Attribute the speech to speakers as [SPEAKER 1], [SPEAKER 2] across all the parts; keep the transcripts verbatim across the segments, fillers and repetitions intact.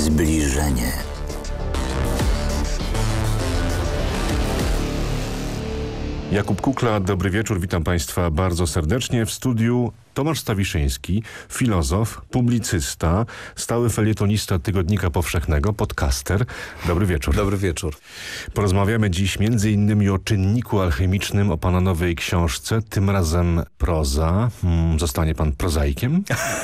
[SPEAKER 1] Zbliżenie.
[SPEAKER 2] Jakub Kukla, dobry wieczór, witam Państwa bardzo serdecznie. W studiu Tomasz Stawiszyński, filozof, publicysta, stały felietonista Tygodnika Powszechnego, podcaster. Dobry wieczór.
[SPEAKER 3] Dobry wieczór.
[SPEAKER 2] Porozmawiamy dziś między innymi o czynniku alchemicznym, o pana nowej książce, tym razem proza. Hmm, zostanie pan prozaikiem?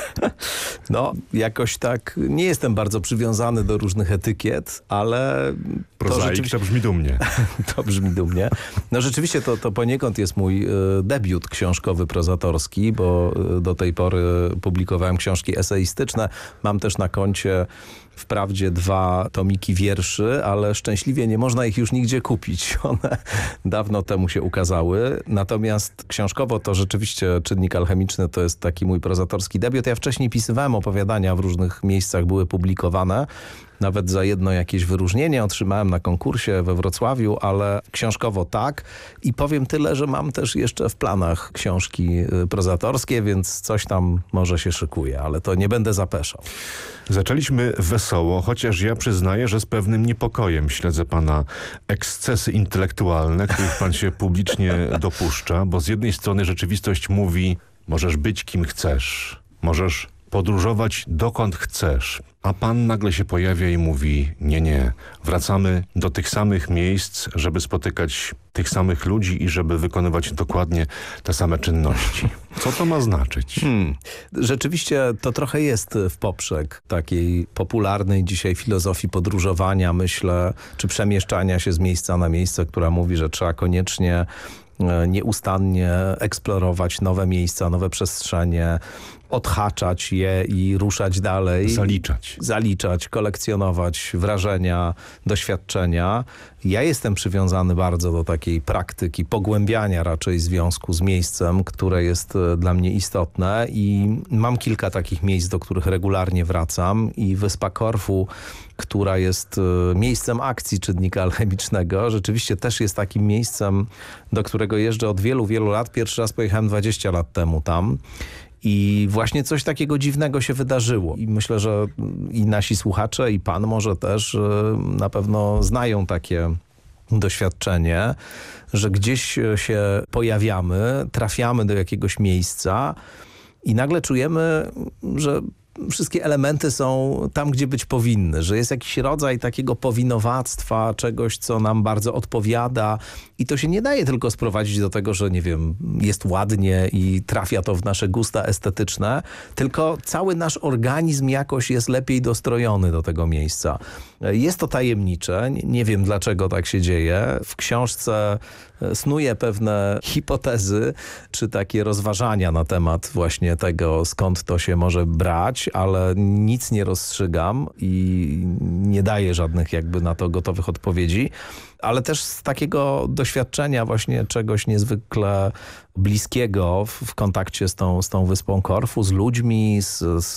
[SPEAKER 3] No, jakoś tak nie jestem bardzo przywiązany do różnych etykiet, ale...
[SPEAKER 2] Prozaik to, rzeczywiście... to brzmi dumnie.
[SPEAKER 3] To brzmi dumnie. No rzeczywiście to, to poniekąd jest mój y, debiut książkowy, prozatorski, bo y, do tej pory publikowałem książki eseistyczne. Mam też na koncie wprawdzie dwa tomiki wierszy, ale szczęśliwie nie można ich już nigdzie kupić. One dawno temu się ukazały. Natomiast książkowo to rzeczywiście Czynnik alchemiczny to jest taki mój prozatorski debiut. Ja wcześniej pisywałem opowiadania, w różnych miejscach były publikowane. Nawet za jedno jakieś wyróżnienie otrzymałem na konkursie we Wrocławiu, ale książkowo tak. I powiem tyle, że mam też jeszcze w planach książki prozatorskie, więc coś tam może się szykuje, ale to nie będę zapeszał.
[SPEAKER 2] Zaczęliśmy wesoło, chociaż ja przyznaję, że z pewnym niepokojem śledzę pana ekscesy intelektualne, których pan się publicznie dopuszcza, bo z jednej strony rzeczywistość mówi, możesz być kim chcesz, możesz podróżować dokąd chcesz, a pan nagle się pojawia i mówi, nie, nie, wracamy do tych samych miejsc, żeby spotykać tych samych ludzi i żeby wykonywać dokładnie te same czynności. Co to ma znaczyć?
[SPEAKER 3] Hmm. Rzeczywiście to trochę jest w poprzek takiej popularnej dzisiaj filozofii podróżowania, myślę, czy przemieszczania się z miejsca na miejsce, która mówi, że trzeba koniecznie nieustannie eksplorować nowe miejsca, nowe przestrzenie, odhaczać je i ruszać dalej.
[SPEAKER 2] Zaliczać.
[SPEAKER 3] Zaliczać, kolekcjonować wrażenia, doświadczenia. Ja jestem przywiązany bardzo do takiej praktyki pogłębiania raczej związku z miejscem, które jest dla mnie istotne i mam kilka takich miejsc, do których regularnie wracam i wyspa Korfu, która jest miejscem akcji Czynnika alchemicznego, rzeczywiście też jest takim miejscem, do którego jeżdżę od wielu, wielu lat. Pierwszy raz pojechałem dwadzieścia lat temu tam. I właśnie coś takiego dziwnego się wydarzyło. I myślę, że i nasi słuchacze, i pan może też na pewno znają takie doświadczenie, że gdzieś się pojawiamy, trafiamy do jakiegoś miejsca i nagle czujemy, że wszystkie elementy są tam, gdzie być powinny, że jest jakiś rodzaj takiego powinowactwa, czegoś, co nam bardzo odpowiada i to się nie daje tylko sprowadzić do tego, że nie wiem, jest ładnie i trafia to w nasze gusta estetyczne, tylko cały nasz organizm jakoś jest lepiej dostrojony do tego miejsca. Jest to tajemnicze, nie wiem dlaczego tak się dzieje. W książce snuję pewne hipotezy, czy takie rozważania na temat właśnie tego, skąd to się może brać, ale nic nie rozstrzygam i nie daję żadnych jakby na to gotowych odpowiedzi. Ale też z takiego doświadczenia właśnie czegoś niezwykle bliskiego w, w kontakcie z tą, z tą wyspą Korfu, z ludźmi, z, z